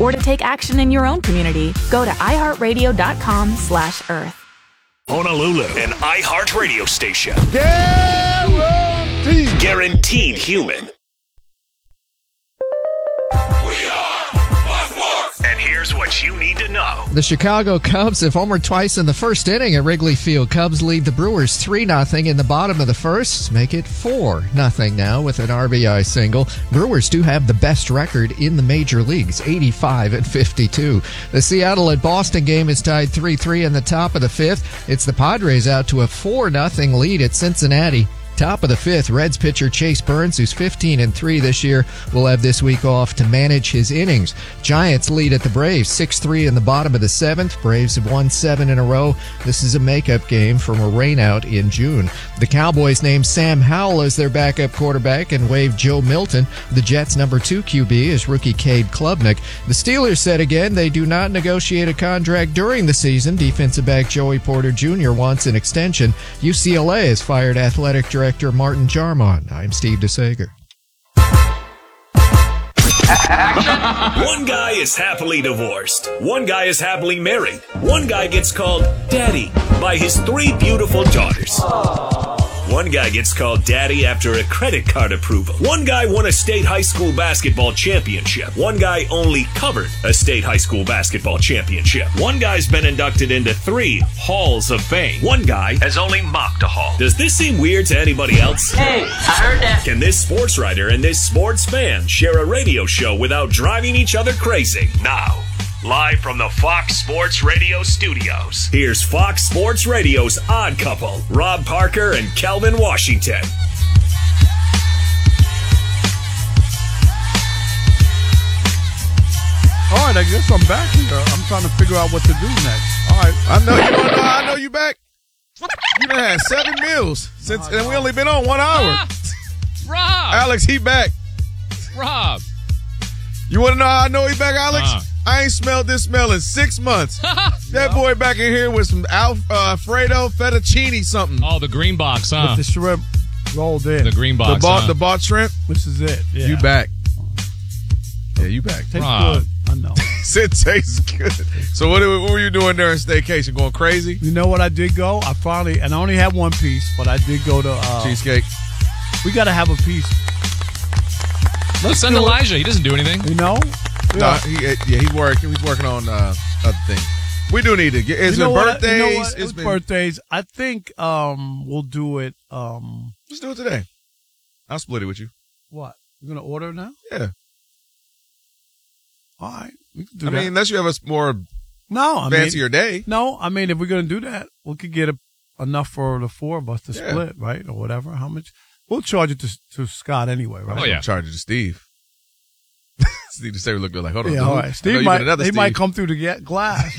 Or to take action in your own community, go to iHeartRadio.com/Earth. Honolulu, an iHeart radio station. Guaranteed. Guaranteed human. And here's what you need to know. The Chicago Cubs have homered twice in the first inning at Wrigley Field. Cubs lead the Brewers 3-0 in the bottom of the first, make it 4-0 now with an RBI single. Brewers do have the best record in the major leagues, 85-52. The Seattle at Boston game is tied 3-3 in the top of the fifth. It's the Padres out to a 4-0 lead at Cincinnati. Top of the fifth, Reds pitcher Chase Burns, who's 15-3 this year, will have this week off to manage his innings. Giants lead at the Braves 6-3 in the bottom of the seventh. Braves have won 7 in a row. This is a makeup game from a rainout in June. The Cowboys named Sam Howell as their backup quarterback and waived Joe Milton. The Jets' number 2 QB is rookie Cade Klubnik. The Steelers said again they do not negotiate a contract during the season. Defensive back Joey Porter Jr. wants an extension. UCLA has fired athletic director Martin Jarmon. I'm Steve DeSager. One guy is happily divorced. One guy is happily married. One guy gets called Daddy by his 3 beautiful daughters. One guy gets called Daddy after a credit card approval. One guy won a state high school basketball championship. One guy only covered a state high school basketball championship. One guy's been inducted into 3 halls of fame. One guy has only mocked a hall. Does this seem weird to anybody else? Hey, I heard that. Can this sports writer and this sports fan share a radio show without driving each other crazy? Now, live from the Fox Sports Radio studios, here's Fox Sports Radio's Odd Couple, Rob Parker and Kelvin Washington. All right, I guess I'm back here. I'm trying to figure out what to do next. All right, I know you back. You done had 7 meals since, and we only been on 1 hour. Rob! Alex, he back. Rob! You want to know how I know he back, Alex? I ain't smelled this smell in 6 months. That boy back in here with some Alfredo fettuccine something. Oh, the green box, huh? With the shrimp rolled in. The green box, The bought shrimp? This is it. Yeah. You back. Yeah, you back. Tastes good. I know. It tastes good. So what were you doing during staycation? Going crazy? You know what I did go? I only had 1 piece, but I did go to cheesecake. We got to have a piece. Let's send Elijah. He doesn't do anything. You know? Yeah. No, he's working on other things. We do need to get. It's birthdays. It's birthdays. I think we'll do it. Let's do it today. I'll split it with you. What? You're gonna order now? Yeah. All right. We can do that. I mean, unless you have a more fancier day. No, I mean, if we're gonna do that, we could get enough for the 4 of us to split, right, or whatever. How much? We'll charge it to Scott anyway, right? Oh yeah, charge it to Steve. Steve just say we look good. Like, hold on. Yeah, all right. Steve might come through to get glass.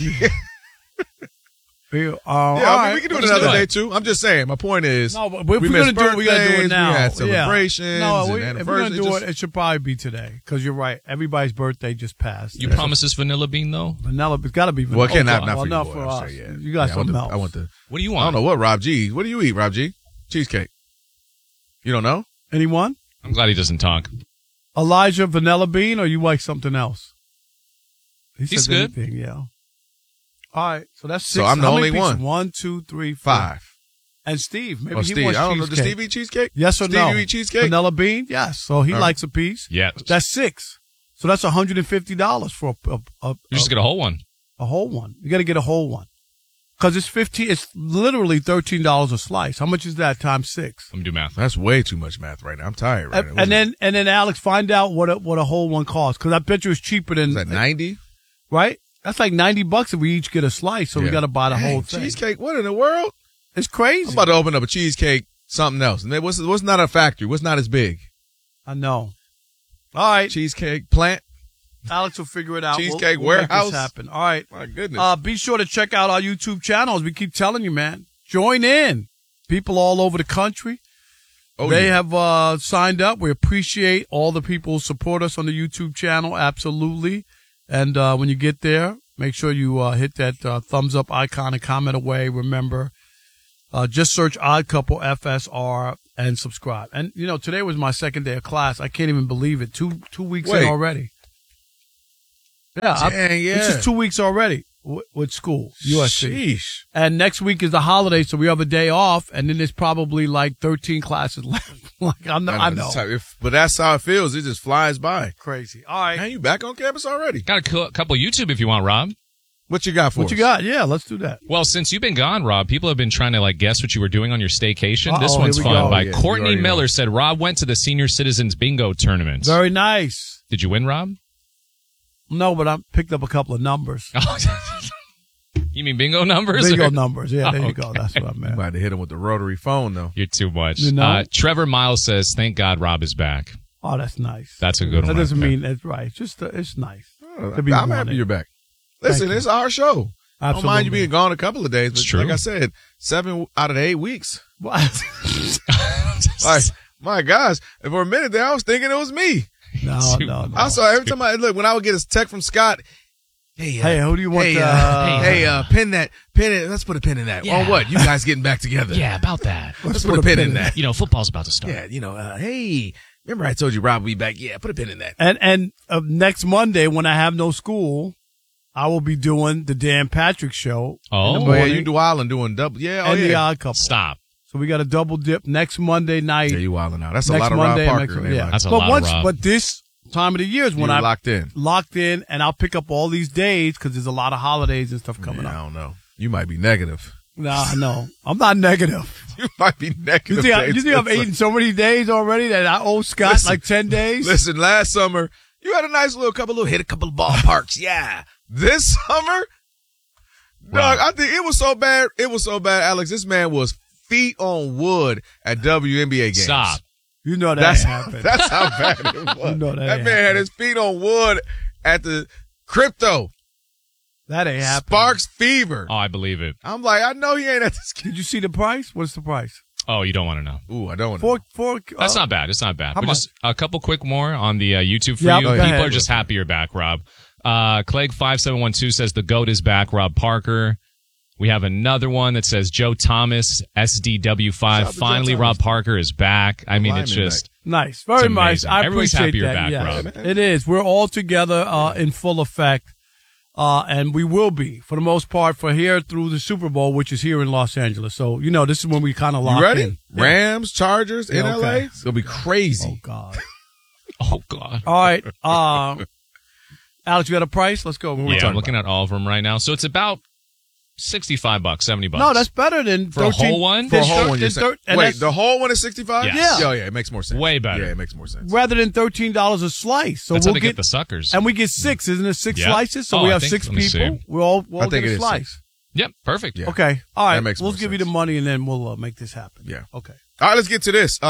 I mean, we can do it another day too. I'm just saying. My point is, no, but if we're gonna do it, we gotta do it now. We had celebrations. No, and if we're gonna do it, it should probably be today because you're right. Everybody's birthday just passed. You promise us vanilla bean though? Vanilla, it's got to be vanilla. Well, okay, not for us. You got something else. I want the. What do you want? I don't know what Rob G. What do you eat, Rob G? Cheesecake. You don't know? Anyone? I'm glad he doesn't talk. Elijah, vanilla bean, or you like something else? He's good. Anything, yeah. All right, so that's 6. So I'm the only one. 1, 2, 3, 4. 5. And Steve, maybe he Steve. wants I don't know. Does Steve eat cheesecake? Yes or no? Steve, you eat cheesecake? Vanilla bean? Yes. So he likes a piece. Yeah. That's 6. So that's $150 for a you just get a whole one. A whole one. You got to get a whole one. Because it's 15. It's literally $13 a slice. How much is that times 6? Let me do math. That's way too much math right now. I'm tired right now. And then Alex, find out what a whole one costs. Because I bet you it's cheaper than. Is that 90? Right? That's like $90 if we each get a slice. So we got to buy the whole thing. Cheesecake? What in the world? It's crazy. I'm about to open up a cheesecake something else. And what's not a factory? What's not as big? I know. All right. Cheesecake plant. Alex will figure it out. Cheesecake we'll warehouse. Make this happen. All right. My goodness. Be sure to check out our YouTube channels. We keep telling you, man. Join in. People all over the country. They have signed up. We appreciate all the people who support us on the YouTube channel. Absolutely. And when you get there, make sure you hit that thumbs up icon and comment away. Remember, just search Odd Couple FSR and subscribe. And, you know, today was my second day of class. I can't even believe it. Two weeks in already. Yeah, Dang, yeah. It's just 2 weeks already with school, USC. Sheesh. And next week is the holiday, so we have a day off, and then there's probably like 13 classes left. Like I know. But that's how it feels. It just flies by. Crazy. All right. Man, you back on campus already? Got a couple YouTube if you want, Rob. What you got for us? What you got? Yeah, let's do that. Well, since you've been gone, Rob, people have been trying to guess what you were doing on your staycation. This Uh-oh, one's here we fun. go. By Yeah, Courtney you already Miller know. said Rob went to the Senior Citizens Bingo tournament. Very nice. Did you win, Rob? No, but I picked up a couple of numbers. You mean bingo numbers? Bingo or- numbers. Yeah, there you Okay. go. That's what I You meant. might have hit him with the rotary phone, though. You're too much. You know? Trevor Miles says, "Thank God Rob is back." Oh, that's nice. That's a good one. That doesn't right there. mean it's right. It's just it's nice. I'm to be happy wanted. you're back. Listen, you. it's our show. I don't mind you Absolutely. being gone a couple of days, but It's true. like I said, 7 out of the 8 weeks. What? Like, my gosh, and for a minute there, I was thinking it was me. No. I saw every time when I would get a text from Scott, Hey, who do you want? pin it. Let's put a pin in that. Yeah. On what? You guys getting back together? Yeah, about that. Let's put a pin in that. You know, football's about to start. Yeah, hey, remember I told you Rob will be back? Yeah, put a pin in that. And next Monday when I have no school, I will be doing the Dan Patrick Show. Oh. in the Oh, yeah, morning you do Island doing double. Yeah, and the yeah. Odd Couple. Stop. So we got a double dip next Monday night. Yeah, you wilding out. That's a next lot of Monday, Rob and Parker. next- yeah. That's a but lot of Rob. But this time of the year is when You're I'm locked in. and I'll pick up all these days because there's a lot of holidays and stuff coming I up. don't know. You might be negative. No, I'm not negative. You might be negative. You think I've eaten so many days already that I owe Scott Listen, like 10 days? Listen, last hit a couple of ballparks. Yeah. This summer, dog, I think it was so bad. Alex, this man was feet on wood at WNBA games. Stop. You know that That's happened. That's how bad it was. You know that that ain't man had happening. his feet on wood at the crypto. That ain't happening. Sparks Fever. Oh, I believe it. I'm like, I know he ain't at this. Did you see the price? What's the price? Oh, you don't want to know. Ooh, I don't want to. Four. That's not bad. It's not bad. how But just a couple quick more on the YouTube for Yeah, you. go People ahead. are just happy you're back, Rob. Clegg5712 says the GOAT is back, Rob Parker. We have another one that says Joe Thomas, SDW5. Shout out to Joe Finally, Thomas. Rob Parker is back. I mean, it's Lineman just, Nice. Very It's nice. amazing. I Everybody's appreciate happy you're that. back, yes. Rob. It is. We're all together in full effect. And we will be, for the most part, for here through the Super Bowl, which is here in Los Angeles. So, this is when we kind of lock You ready? in. Rams, Chargers in Yeah, LA. okay. It's gonna be crazy. Oh, God. oh, God. All right. Alex, you got a price? Let's go. What we Yeah, talking I'm looking at all of them right now. So it's about $65, $70. No, that's better than For a 13 whole one? For a than whole thir- one, you're than saying. thir- and Wait, that's- the whole one is 65? Yes. Yeah, it makes more sense. Way better. Yeah, it makes more sense. rather than $13 a slice. So That's how we'll they get the suckers. and we get six, isn't it? Six Yeah. slices. So Oh, we I have think- 6 let me see. people. We'll all I think get it a is slice. Yep, perfect. Yeah. Okay. All right. That makes We'll more give you sense. the money and then we'll make this happen. Yeah. Okay. All right, let's get to this.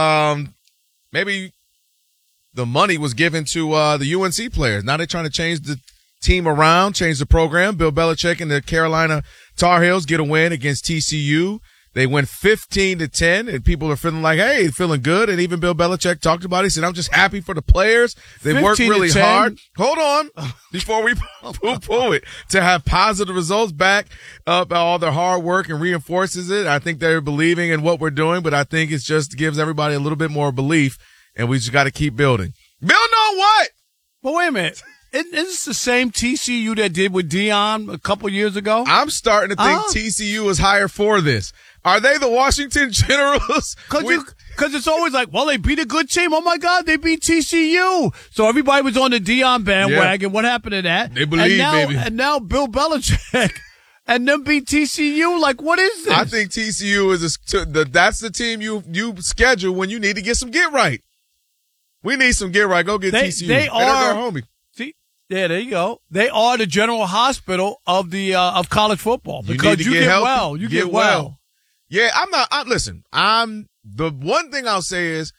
Maybe the money was given to the UNC players. Now they're trying to change the team around, change the program. Bill Belichick and the Carolina Tar Heels get a win against TCU. They went 15-10, and people are feeling like, hey, feeling good. And even Bill Belichick talked about it. He said, I'm just happy for the players. They worked really 15-10. hard. Hold on before we poo-poo it. To have positive results back up all their hard work and reinforces it. I think they're believing in what we're doing, but I think it just gives everybody a little bit more belief, and we just got to keep building. Build on what? But wait a minute. Isn't this the same TCU that did with Dion a couple years ago? I'm starting to think TCU is higher for this. Are they the Washington Generals? Because it's always like, well, they beat a good team. Oh, my God, they beat TCU. So everybody was on the Dion bandwagon. Yeah. What happened to that? They believe, baby. And now Bill Belichick and them beat TCU. Like, what is this? I think TCU is that's the team you schedule when you need to get some get right. We need some get right. Go get TCU. They Hey, are, that's our homie. see, yeah, there you go. They are the general hospital of the of college football because need to you get get healthy. well. You get well. Yeah, listen, the one thing I'll say is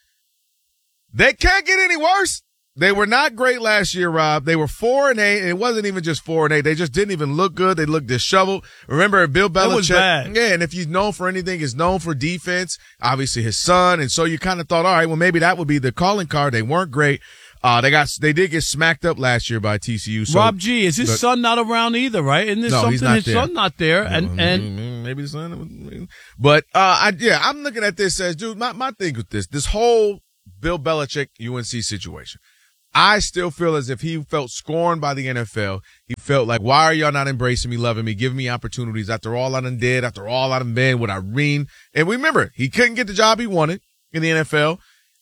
they can't get any worse. They were not great last year, Rob. They were 4-8, and it wasn't even just 4-8. They just didn't even look good. They looked disheveled. Remember, Bill Belichick. was bad. Yeah, and if he's known for anything, he's known for defense. Obviously, his son, and so you kind of thought, all right, well, maybe that would be the calling card. They weren't great. They did get smacked up last year by TCU. So, Rob G, is his son not around either, right? Isn't there No, something he's not his there. son not there? And maybe the son, but I'm looking at this as, dude, my thing with this whole Bill Belichick UNC situation. I still feel as if he felt scorned by the NFL. He felt like, why are y'all not embracing me, loving me, giving me opportunities after all I done did, after all I done been with Irene. And remember, he couldn't get the job he wanted in the NFL.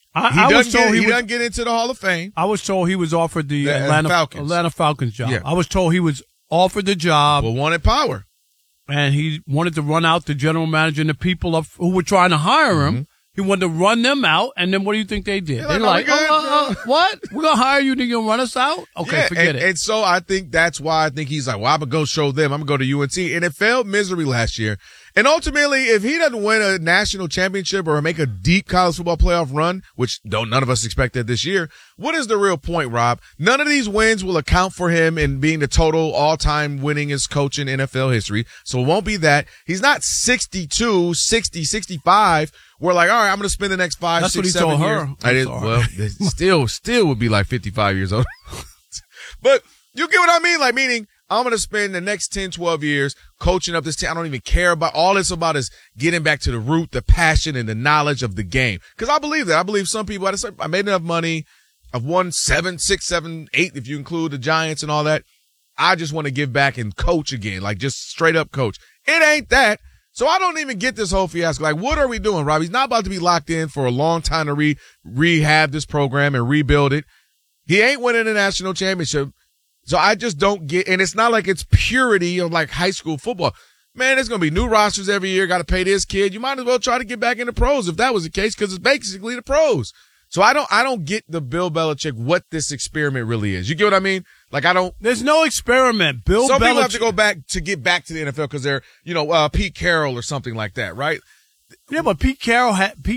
He doesn't get into the Hall of Fame. I was told he was offered the Atlanta Falcons job. Yeah. I was told he was offered the job. But wanted power. And he wanted to run out the general manager and the people who were trying to hire him. He wanted to run them out, and then what do you think they did? They're like, what? We're going to hire you, then you're going to run us out? Okay, forget it. And so I think that's why I think he's like, well, I'm going to go show them. I'm going to go to UNC. And it failed misery last year. And ultimately, if he doesn't win a national championship or make a deep college football playoff run, which none of us expected this year, what is the real point, Rob? None of these wins will account for him in being the total all-time winningest coach in NFL history. So it won't be that. He's not 62, 60, 65. We're like, all right, I'm going to spend the next 5, That's 6, what he 7 told years. her. I did. Well, it still would be like 55 years old. But you get what I mean? Like, meaning I'm going to spend the next 10, 12 years coaching up this team. I don't even care about all it's about is getting back to the root, the passion, and the knowledge of the game. Because I believe that. I believe some people, I made enough money. I've won 7, 6, 7, 8, if you include the Giants and all that. I just want to give back and coach again, like just straight up coach. It ain't that. So I don't even get this whole fiasco. Like, what are we doing, Rob? He's not about to be locked in for a long time to rehab this program and rebuild it. He ain't winning a national championship. So I just don't get, and it's not like it's purity of like high school football. Man, there's going to be new rosters every year. Got to pay this kid. You might as well try to get back in the pros if that was the case, because it's basically the pros. So I don't get the Bill Belichick, what this experiment really is. You get what I mean? Like, There's no experiment. Some people have to go back to get back to the NFL because they're, Pete Carroll or something like that, right? Yeah, but Pete Carroll,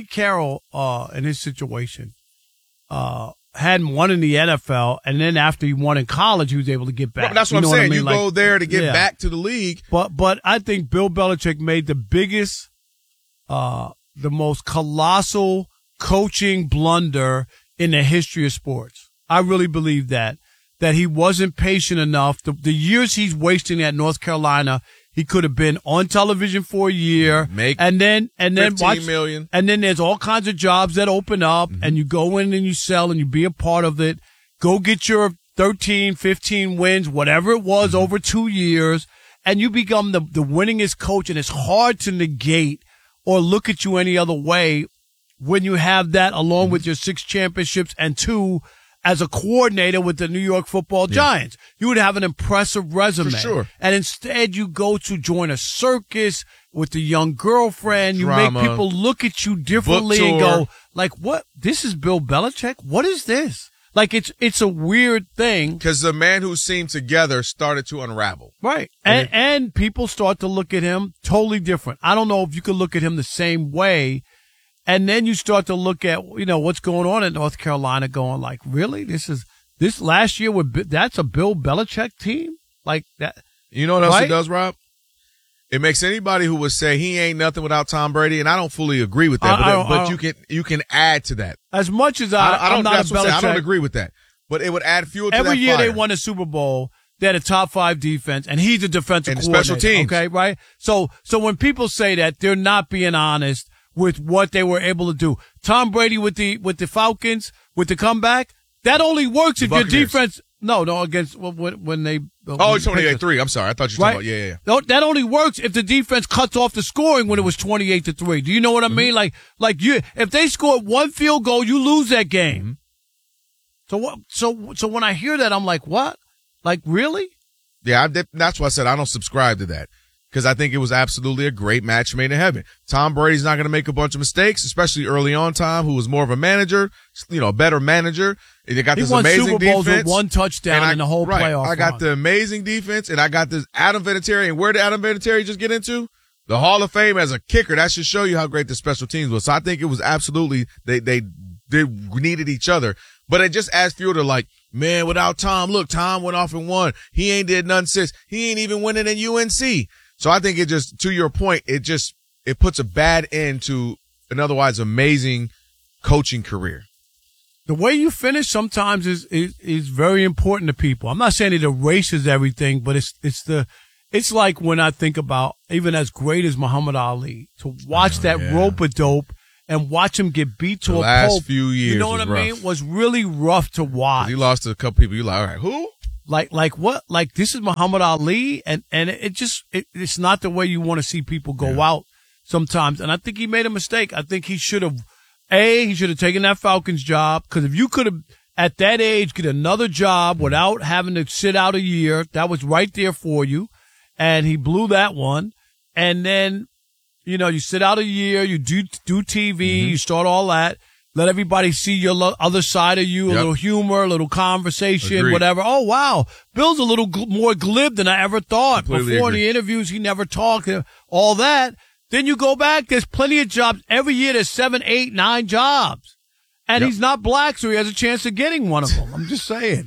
in his situation, hadn't won in the NFL, and then after he won in college, he was able to get back. Well, that's what I'm saying. You go there to get back to the league. But I think Bill Belichick made the biggest, the most colossal coaching blunder in the history of sports. I really believe that he wasn't patient enough. The years he's wasting at North Carolina, he could have been on television for a year, and then $15 million. And then there's all kinds of jobs that open up, and you go in and you sell and you be a part of it. Go get your 13, 15 wins, whatever it was, over 2 years, and you become the winningest coach. And it's hard to negate or look at you any other way when you have that along with your 6 championships and 2 as a coordinator with the New York Football Giants. You would have an impressive resume. For sure. And instead you go to join a circus with the young girlfriend. You Drama. make people look at you differently and go, like, what? This is Bill Belichick? What is this? Like, it's a weird thing. Because the man who seemed together started to unravel. Right. And people start to look at him totally different. I don't know if you could look at him the same way. And then you start to look at, what's going on in North Carolina, going like, really? This last year that's a Bill Belichick team? Like that. You know what else it does, Rob? It makes anybody who would say he ain't nothing without Tom Brady, and I don't fully agree with that, but you can add to that. As much as I'm not a Belichick. I don't agree with that. But it would add fuel to that Every year fire. they won a Super Bowl. They had a top 5 defense, and he's a defensive and coordinator. special teams. Okay, right? So when people say that, they're not being honest with what they were able to do. Tom Brady with the Falcons, with the comeback, that only works if your defense. No, against when they. Oh, it's 28-3. I'm sorry. I thought you were talking about, yeah. No, that only works if the defense cuts off the scoring when it was 28-3. Do you know what I mean? Like if they score 1 field goal, you lose that game. So when I hear that, I'm like, what? Like, really? Yeah, that's why I said I don't subscribe to that. Because I think it was absolutely a great match made in heaven. Tom Brady's not going to make a bunch of mistakes, especially early on. Tom, who was more of a manager, a better manager. They got this amazing Super Bowls defense with 1 touchdown in the whole playoff. I got the amazing defense, and I got this Adam Vinatieri. And where did Adam Vinatieri just get into? The Hall of Fame as a kicker. That should show you how great the special teams was. So I think it was absolutely they needed each other. But it just adds fuel to like, man, without Tom, look, Tom went off and won. He ain't did nothing since. He ain't even winning in UNC. So I think it just, to your point, it puts a bad end to an otherwise amazing coaching career. The way you finish sometimes is very important to people. I'm not saying it erases everything, but it's like when I think about even as great as Muhammad Ali, to watch that rope-a-dope and watch him get beat to The a last pulp. few years You know what was I mean? rough. Was really rough to watch. He lost to a couple people. You're like, all right, who? Like what? Like this is Muhammad Ali, and it's not the way you want to see people go out sometimes. And I think he made a mistake. I think he should have taken that Falcons job, because if you could have at that age get another job without having to sit out a year, that was right there for you. And he blew that one. And then, you know, you sit out a year, you do TV, you start all that. Let everybody see your other side of you, a little humor, a little conversation, Agreed. whatever. Oh, wow. Bill's a little more glib than I ever thought. Completely Before in agree. the interviews, he never talked, all that. Then you go back, there's plenty of jobs. Every year there's 7, 8, 9 jobs. And he's not black, so he has a chance of getting one of them. I'm just saying.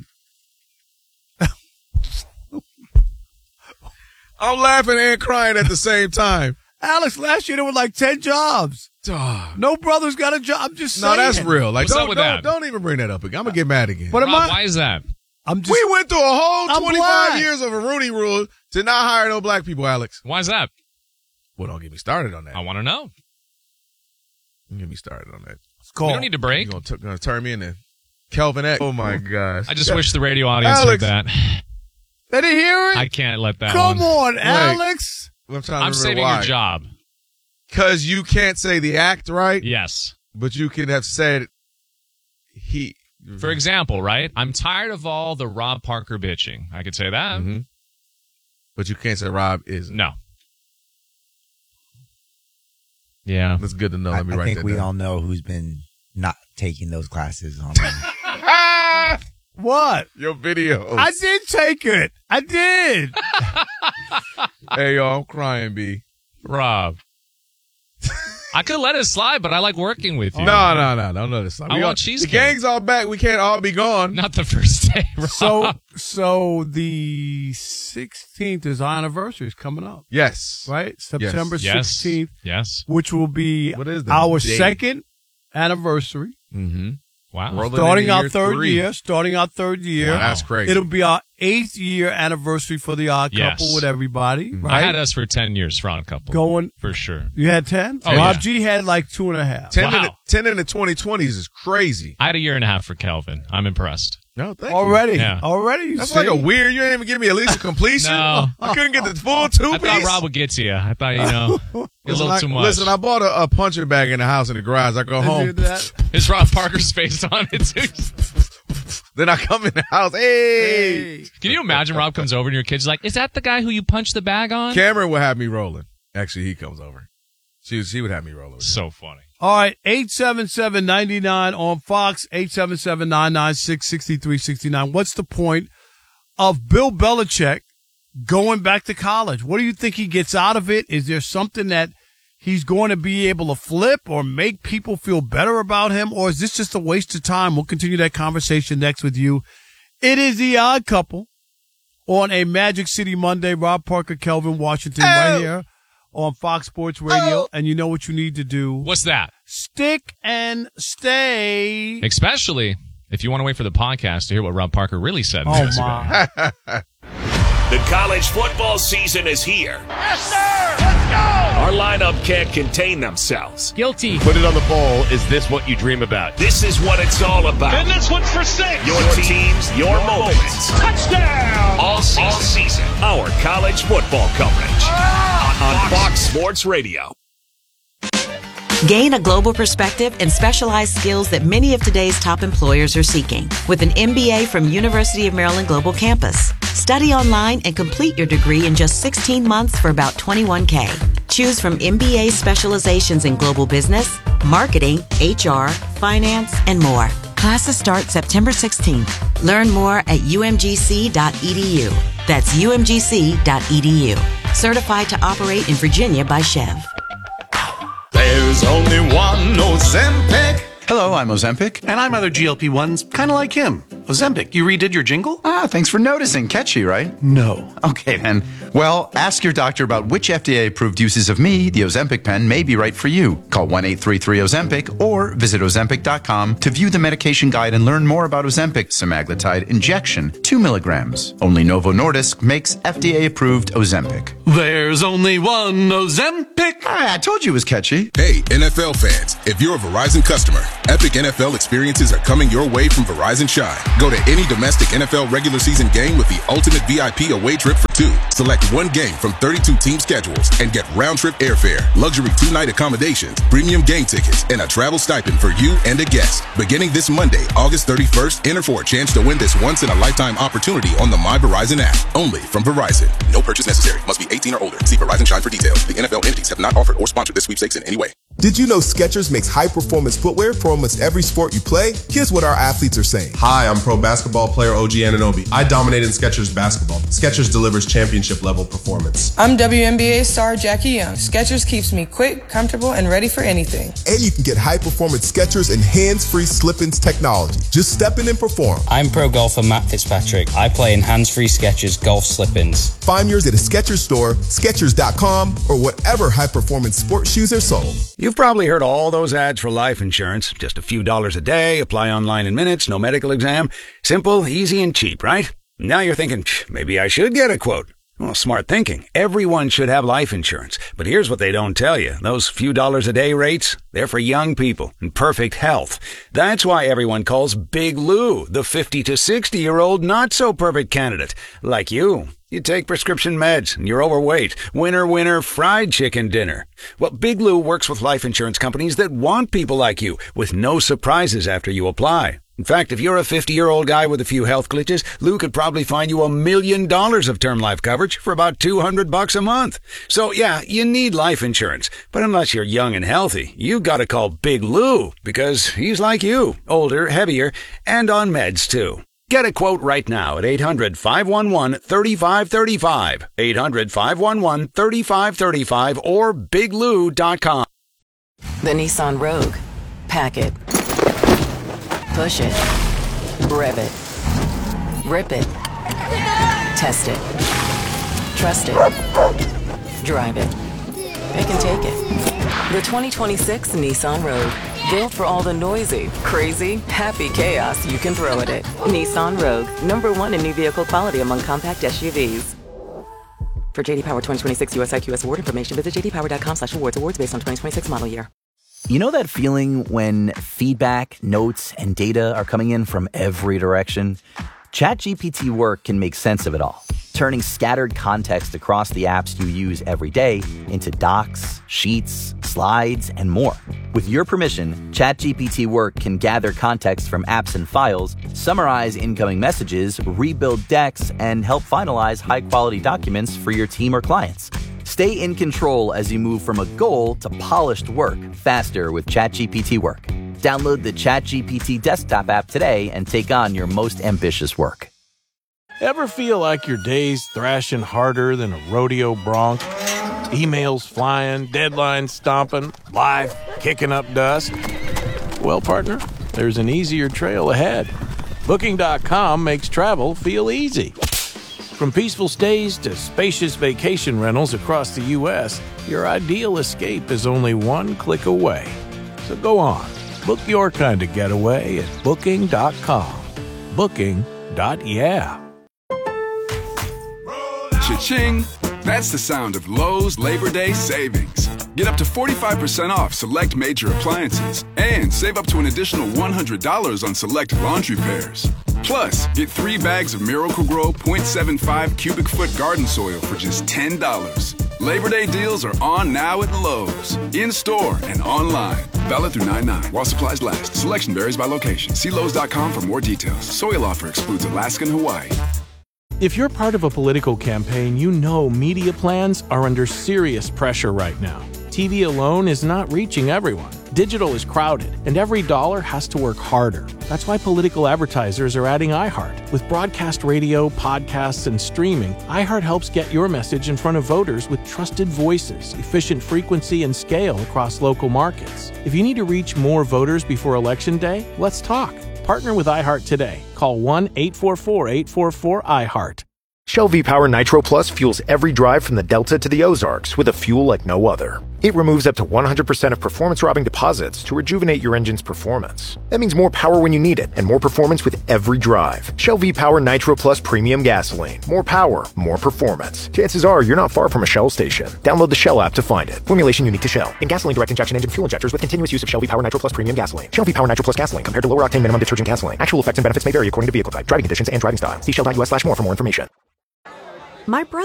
I'm laughing and crying at the same time. Alex, last year there were like 10 jobs. Dog. No brother's got a job. I'm just saying. No, that's real. Like, What's up with that? don't even bring that up again. I'm gonna get mad again. But Rob, why is that? I'm just. We went through a whole I'm 25 black. years of a Rooney Rule to not hire no black people, Alex. Why is that? Well, don't get me started on that. I want to know. Don't get me started on that. It's called. We don't need to break. You're gonna turn me into Kelvin X. Oh my gosh. I just wish the radio audience Alex. heard that. They didn't hear it? I can't let that Come one. on, Alex. I'm trying to I'm remember saving why. your job. Because you can't say the act right, Yes. but you can have said he. For example, right? I'm tired of all the Rob Parker bitching. I could say that. Mhm. But you can't say Rob is. No. Yeah. That's good to know. I Let me write think that we down. all know who's been not taking those classes online. What? Your video. I did take it. I did. Hey, y'all, I'm crying, B. Rob. I could let it slide, but I like working with you. No, don't let us. I want cheesecake. The gang's all back. We can't all be gone. Not the first day, Rob. So the 16th is our anniversary is coming up, Yes. right? September Yes. 16th, Yes. which will be What is that our date? second anniversary. Mm-hmm. Wow. Starting our third year. Wow, that's crazy. It'll be our 8th year anniversary for the Odd Yes. Couple with everybody, Mm-hmm. right? I had us for 10 years, front couple. Going. For sure. You had 10? Oh, Rob yeah. G had like 2.5. 10 in the 2020s is crazy. I had a year and a half for Kelvin. I'm impressed. No, thank Already. you. Yeah. Already. You That's see? like a weird. You didn't even give me at least a completion. No. I couldn't get the full 2 I piece. thought Rob would get to you. I thought, a little too much. Listen, I bought a punching bag in the house in the garage. I go Did you home. do that? Is Rob Parker's face on it, too? Then I come in the house. Hey. Can you imagine Rob comes over and your kid's like, is that the guy who you punched the bag on? Cameron would have me rolling. Actually, he comes over. She would have me rolling. So funny. All right, 877-99 on Fox, 877-996-6369. What's the point of Bill Belichick going back to college? What do you think he gets out of it? Is there something that he's going to be able to flip or make people feel better about him? Or is this just a waste of time? We'll continue that conversation next with you. It is The Odd Couple on a Magic City Monday. Rob Parker, Kelvin Washington, right here on Fox Sports Radio. And you know what you need to do. What's that? Stick and stay. Especially if you want to wait for the podcast to hear what Rob Parker really said. Oh, my. The college football season is here. Yes, sir! Let's go! Our lineup can't contain themselves. Guilty. Put it on the bowl. Is this what you dream about? This is what it's all about. And this one's for 6. Your teams, your moments. Touchdown! All season. Our college football coverage on Fox Sports Radio. Gain a global perspective and specialized skills that many of today's top employers are seeking with an MBA from University of Maryland Global Campus. Study online and complete your degree in just 16 months for about $21K. Choose from MBA specializations in global business, marketing, HR, finance, and more. Classes start September 16th. Learn more at umgc.edu. That's umgc.edu. Certified to operate in Virginia by Chev. There's only one Ozempic. Hello, I'm Ozempic, and I'm other GLP-1s, kind of like him. Ozempic, you redid your jingle? Thanks for noticing. Catchy, right? No. Okay, then. Well, ask your doctor about which FDA-approved uses of me, the Ozempic pen, may be right for you. Call 1-833-OZEMPIC or visit Ozempic.com to view the medication guide and learn more about Ozempic semaglutide injection, 2 milligrams. Only Novo Nordisk makes FDA-approved Ozempic. There's only one Ozempic. I told you it was catchy. Hey, NFL fans, if you're a Verizon customer, epic NFL experiences are coming your way from Verizon Shine. Go to any domestic NFL regular season game with the ultimate VIP away trip for two. Select one game from 32 team schedules and get round-trip airfare, luxury 2-night accommodations, premium game tickets, and a travel stipend for you and a guest. Beginning this Monday, August 31st, enter for a chance to win this once-in-a-lifetime opportunity on the My Verizon app. Only from Verizon. No purchase necessary. Must be 18 or older. See Verizon Shine for details. The NFL entities have not offered or sponsored this sweepstakes in any way. Did you know Skechers makes high-performance footwear for almost every sport you play? Here's what our athletes are saying. Hi, I'm pro basketball player OG Anunoby. I dominate in Skechers basketball. Skechers delivers championship-level performance. I'm WNBA star Jackie Young. Skechers keeps me quick, comfortable, and ready for anything. And you can get high-performance Skechers and hands-free slip-ins technology. Just step in and perform. I'm pro golfer Matt Fitzpatrick. I play in hands-free Skechers golf slip-ins. Find yours at a Skechers store, Skechers.com, or whatever high-performance sports shoes are sold. You've probably heard all those ads for life insurance. Just a few dollars a day, apply online in minutes, no medical exam. Simple, easy, and cheap, right? Now you're thinking, maybe I should get a quote. Well, smart thinking. Everyone should have life insurance. But here's what they don't tell you. Those few dollars a day rates, they're for young people in perfect health. That's why everyone calls Big Lou the 50 to 60-year-old not-so-perfect candidate. Like you. You take prescription meds, and you're overweight. Winner, fried chicken dinner. Well, Big Lou works with life insurance companies that want people like you, with no surprises after you apply. In fact, if you're a 50-year-old guy with a few health glitches, Lou could probably find you $1 million of term life coverage for about $200 a month. So yeah, you need life insurance. But unless you're young and healthy, you gotta call Big Lou, because he's like you, older, heavier, and on meds too. Get a quote right now at 800-511-3535, 800-511-3535, or biglou.com. The Nissan Rogue. Pack it. Push it. Rev it. Rip it. Test it. Trust it. Drive it. It can take it. The 2026 Nissan Rogue. Built for all the noisy, crazy, happy chaos you can throw at it. Nissan Rogue. #1 in new vehicle quality among compact SUVs. For JD Power 2026 US IQS award information, visit jdpower.com/awards. Awards based on 2026 model year. You know that feeling when feedback, notes, and data are coming in from every direction? ChatGPT Work can make sense of it all, turning scattered context across the apps you use every day into docs, sheets, slides, and more. With your permission, ChatGPT Work can gather context from apps and files, summarize incoming messages, rebuild decks, and help finalize high-quality documents for your team or clients. Stay in control as you move from a goal to polished work faster with ChatGPT Work. Download the ChatGPT desktop app today and take on your most ambitious work. Ever feel like your day's thrashing harder than a rodeo bronc? Emails flying, deadlines stomping, life kicking up dust? Well, partner, there's an easier trail ahead. Booking.com makes travel feel easy. From peaceful stays to spacious vacation rentals across the U.S., your ideal escape is only one click away. So go on, book your kind of getaway at Booking.com. Booking.yeah. Cha-ching! That's the sound of Lowe's Labor Day savings. Get up to 45% off select major appliances and save up to an additional $100 on select laundry pairs. Plus, get 3 bags of Miracle-Gro 0.75 cubic foot garden soil for just $10. Labor Day deals are on now at Lowe's, in-store and online. Valid through 9/9 while supplies last. Selection varies by location. See Lowe's.com for more details. Soil offer excludes Alaska and Hawaii. If you're part of a political campaign, you know media plans are under serious pressure right now. TV alone is not reaching everyone. Digital is crowded, and every dollar has to work harder. That's why political advertisers are adding iHeart. With broadcast radio, podcasts, and streaming, iHeart helps get your message in front of voters with trusted voices, efficient frequency, and scale across local markets. If you need to reach more voters before Election Day, let's talk. Partner with iHeart today. Call 1-844-844-iHeart. Shell V-Power Nitro Plus fuels every drive from the Delta to the Ozarks with a fuel like no other. It removes up to 100% of performance-robbing deposits to rejuvenate your engine's performance. That means more power when you need it and more performance with every drive. Shell V-Power Nitro Plus Premium Gasoline. More power, more performance. Chances are you're not far from a Shell station. Download the Shell app to find it. Formulation unique to Shell. In gasoline direct injection engine fuel injectors with continuous use of Shell V-Power Nitro Plus Premium Gasoline. Shell V-Power Nitro Plus Gasoline compared to lower octane minimum detergent gasoline. Actual effects and benefits may vary according to vehicle type, driving conditions, and driving style. See Shell.us/more for more information. My brother